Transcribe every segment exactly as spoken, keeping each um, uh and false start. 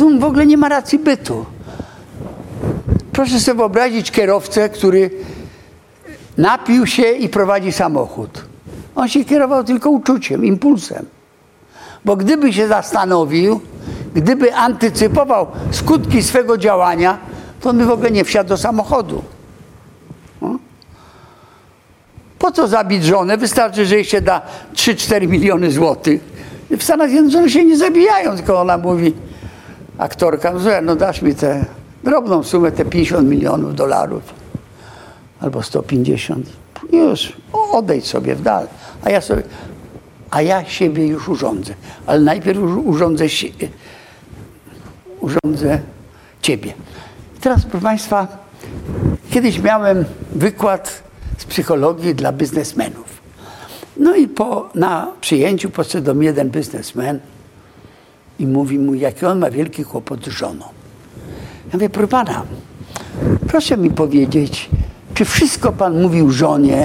rozum w ogóle nie ma racji bytu. Proszę sobie wyobrazić kierowcę, który napił się i prowadzi samochód. On się kierował tylko uczuciem, impulsem. Bo gdyby się zastanowił, gdyby antycypował skutki swego działania, to on by w ogóle nie wsiadł do samochodu. No. Po co zabić żonę? Wystarczy, że jej się da trzy cztery miliony złotych. W Stanach Zjednoczonych się nie zabijają, tylko ona mówi, aktorka, no dasz mi tę drobną sumę, te pięćdziesiąt milionów dolarów. Albo sto pięćdziesiąt. Już, odejdź sobie w dal. A ja sobie, a ja siebie już urządzę. Ale najpierw urządzę, urządzę ciebie. I teraz, proszę Państwa, kiedyś miałem wykład z psychologii dla biznesmenów. No i po, na przyjęciu podszedł do mnie jeden biznesmen i mówi mu, jaki on ma wielki kłopot z żoną. Ja mówię, proszę pana, proszę mi powiedzieć, czy wszystko pan mówił żonie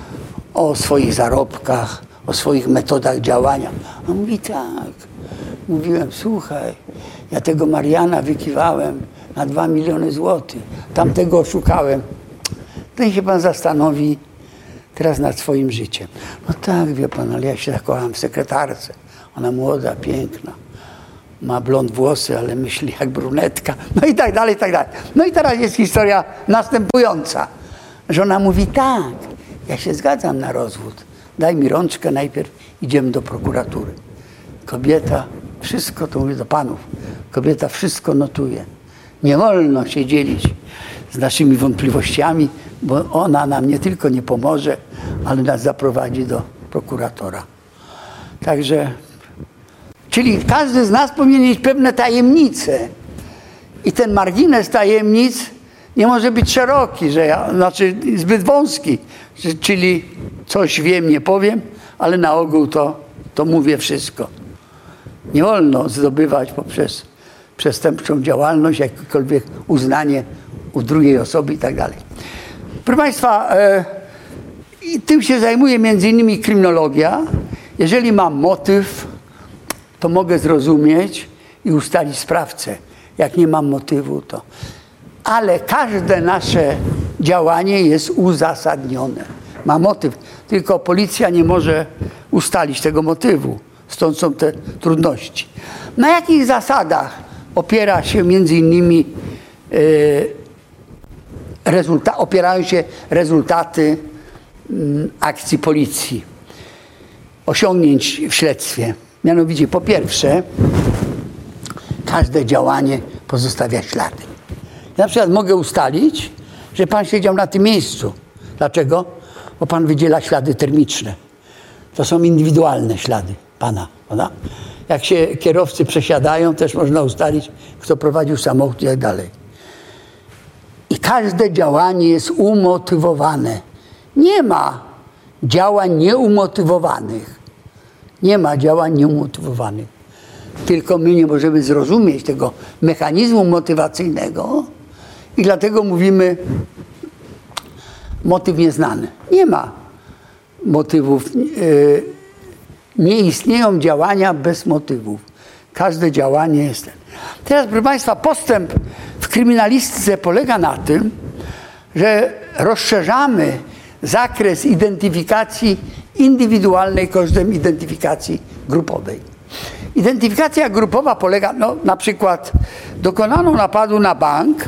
o swoich zarobkach, o swoich metodach działania? On mówi, tak. Mówiłem, słuchaj, ja tego Mariana wykiwałem na dwa miliony złotych, tamtego oszukałem. To się pan zastanowi teraz nad swoim życiem. No tak, wie pan, ale ja się zakochałem w sekretarce. Ona młoda, piękna. Ma blond włosy, ale myśli jak brunetka. No i tak dalej, i tak dalej. No i teraz jest historia następująca. Żona mówi, tak, ja się zgadzam na rozwód. Daj mi rączkę najpierw, idziemy do prokuratury. Kobieta, wszystko, to mówię do panów, kobieta wszystko notuje. Nie wolno się dzielić z naszymi wątpliwościami, bo ona nam nie tylko nie pomoże, ale nas zaprowadzi do prokuratora. Także, czyli każdy z nas powinien mieć pewne tajemnice. I ten margines tajemnic nie może być szeroki, że ja, znaczy zbyt wąski, że, czyli coś wiem, nie powiem, ale na ogół to, to mówię wszystko. Nie wolno zdobywać poprzez przestępczą działalność jakiekolwiek uznanie u drugiej osoby i tak dalej. Proszę Państwa, e, i tym się zajmuje między innymi kryminologia. Jeżeli mam motyw, to mogę zrozumieć i ustalić sprawcę. Jak nie mam motywu, to... Ale każde nasze działanie jest uzasadnione. Ma motyw, tylko policja nie może ustalić tego motywu. Stąd są te trudności. Na jakich zasadach opiera się między innymi yy, rezulta- opierają się rezultaty yy, akcji policji, osiągnięć w śledztwie. Mianowicie, po pierwsze, każde działanie pozostawia ślady. Ja na przykład mogę ustalić, że pan siedział na tym miejscu. Dlaczego? Bo pan wydziela ślady termiczne. To są indywidualne ślady pana. Prawda? Jak się kierowcy przesiadają, też można ustalić, kto prowadził samochód i tak dalej. I każde działanie jest umotywowane. Nie ma działań nieumotywowanych. Nie ma działań nieumotywowanych. Tylko my nie możemy zrozumieć tego mechanizmu motywacyjnego i dlatego mówimy motyw nieznany. Nie ma motywów. Yy, nie istnieją działania bez motywów. Każde działanie jest ten. Teraz, proszę Państwa, postęp w kryminalistyce polega na tym, że rozszerzamy zakres identyfikacji indywidualnej kosztem identyfikacji grupowej. Identyfikacja grupowa polega, no, na przykład dokonano napadu na bank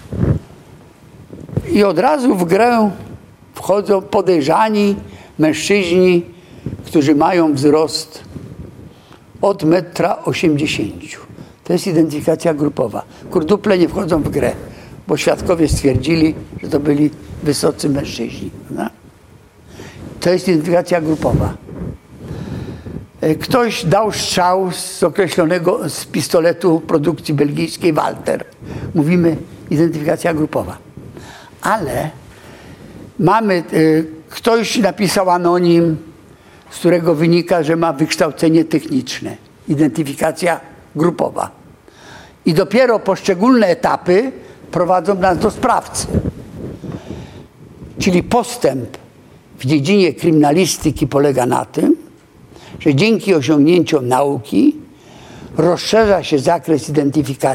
i od razu w grę wchodzą podejrzani mężczyźni, którzy mają wzrost od metra osiemdziesięciu. To jest identyfikacja grupowa. Kurduple nie wchodzą w grę, bo świadkowie stwierdzili, że to byli wysocy mężczyźni. No? To jest identyfikacja grupowa. Ktoś dał strzał z określonego, z pistoletu produkcji belgijskiej Walter. Mówimy identyfikacja grupowa. Ale mamy, ktoś napisał anonim, z którego wynika, że ma wykształcenie techniczne. Identyfikacja grupowa. I dopiero poszczególne etapy prowadzą nas do sprawcy. Czyli postęp w dziedzinie kryminalistyki polega na tym, że dzięki osiągnięciom nauki rozszerza się zakres identyfikacji